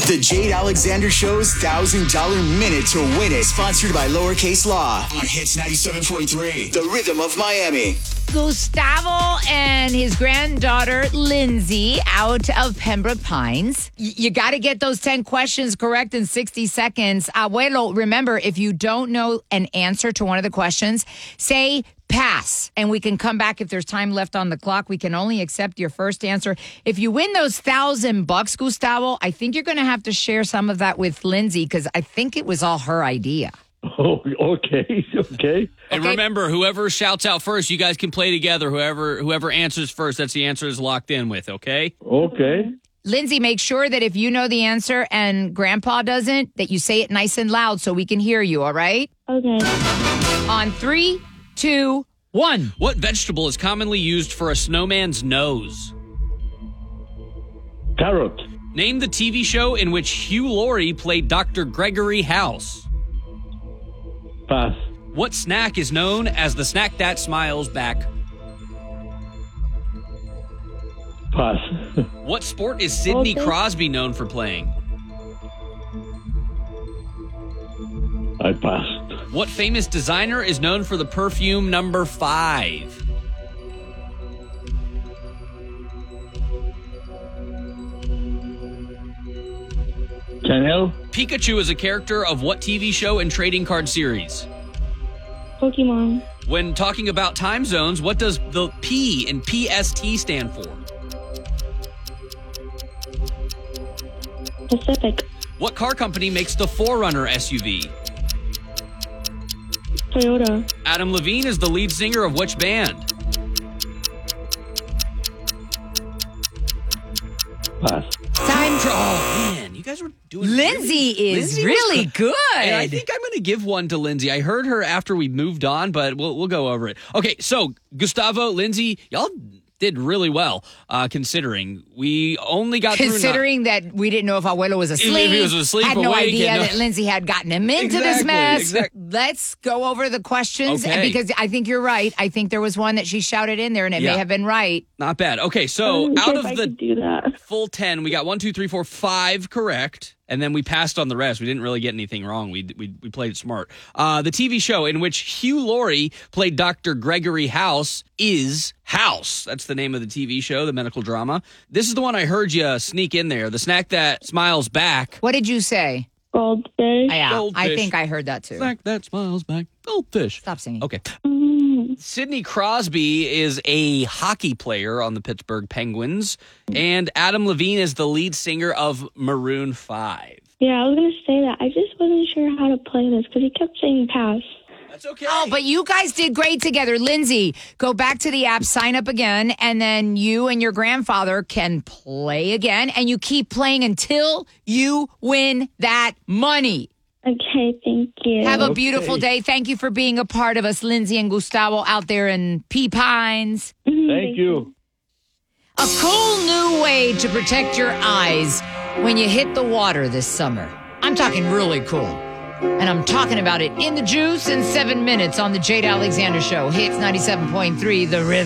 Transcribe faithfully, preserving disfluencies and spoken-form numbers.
The Jade Alexander Show's one thousand dollars Minute to Win It, sponsored by Lowercase Law on Hits ninety-seven point three, the rhythm of Miami. Gustavo and his granddaughter, Lindsay, out of Pembroke Pines. Y- you got to get those ten questions correct in sixty seconds. Abuelo, remember, if you don't know an answer to one of the questions, say pass, and we can come back if there's time left on the clock. We can only accept your first answer. If you win those thousand bucks, Gustavo, I think you're going to have to share some of that with Lindsay because I think it was all her idea. Oh, okay, okay. And Okay. remember, whoever shouts out first, you guys can play together. Whoever whoever answers first, that's the answer is locked in with, okay? Okay. Lindsay, make sure that if you know the answer and Grandpa doesn't, that you say it nice and loud so we can hear you, all right? Okay. On three, two, one. What vegetable is commonly used for a snowman's nose? Carrot. Name the T V show in which Hugh Laurie played Doctor Gregory House. Pass. What snack is known as the snack that smiles back? Pass. What sport is Sidney Okay. Crosby known for playing? I passed. What famous designer is known for the perfume number five? Chanel. Pikachu is a character of what T V show and trading card series? Pokemon. When talking about time zones, what does the P in P S T stand for? Pacific. What car company makes the four runner S U V? Toyota. Adam Levine is the lead singer of which band? Pass. Time for... Oh, man, you guys were doing Lindsay is Lindsay was really good. And I think I'm going to give one to Lindsay. I heard her after we moved on, but we'll we'll go over it. Okay, so Gustavo, Lindsay, y'all did really well, uh, considering we only got Considering that we didn't know if Abuelo was asleep, he was asleep, had no awake, idea and no- that Lindsay had gotten him into this Exactly, mess. exactly. Let's go over the questions Okay. because I think you're right. I think there was one that she shouted in there, and it Yeah. may have been right. Not bad. Okay, I so don't know out if of I the could do that. full ten, we got one, two, three, four, five correct, and then we passed on the rest. We didn't really get anything wrong. We we, we played it smart. Uh, the T V show in which Hugh Laurie played Doctor Gregory House is House. That's the name of the T V show, the medical drama. This is the one I heard you sneak in there. The snack that smiles back. What did you say? Goldfish. Yeah, I Goldfish. think I heard that too. Snack that smiles back. Goldfish. Stop singing. Okay. Mm. Sidney Crosby is a hockey player on the Pittsburgh Penguins, and Adam Levine is the lead singer of Maroon five. Yeah, I was going to say that. I just wasn't sure how to play this because he kept saying pass. That's okay. Oh, but you guys did great together. Lindsay, go back to the app, sign up again, and then you and your grandfather can play again, and you keep playing until you win that money. Okay, thank you. Have a Okay. beautiful day. Thank you for being a part of us, Lindsay and Gustavo, out there in Pea Pines. Mhm, Thank you. A cool new way to protect your eyes when you hit the water this summer. I'm talking really cool. And I'm talking about it in the juice in seven minutes on the Jade Alexander Show. Hits ninety-seven point three, The Rhythm.